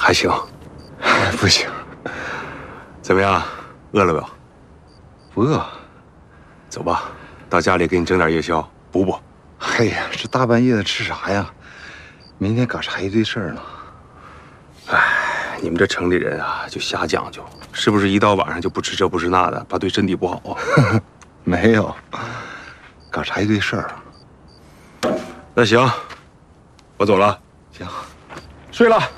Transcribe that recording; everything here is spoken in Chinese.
还行， 不行。 怎么样？饿了没有？ 不饿。 走吧，到家里给你整点夜宵补补。 哎呀，这大半夜的吃啥呀？明天赶上还一堆事儿呢。 哎，你们这城里人啊，就瞎讲究，是不是一到晚上就不吃这不吃那的，怕对身体不好啊？ 没有，搞啥一堆事儿。 那行，我走了。 行， 睡了。